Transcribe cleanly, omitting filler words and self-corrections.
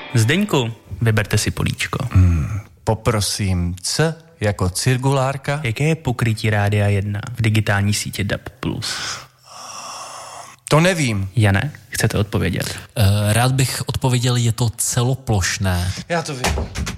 Zdeňku, vyberte si políčko. Poprosím C jako cirkulárka. Jaké je pokrytí Rádia 1 v digitální síti DAB+? To nevím. Jane, chcete odpovědět? Rád bych odpověděl, je to celoplošné. Já to vím.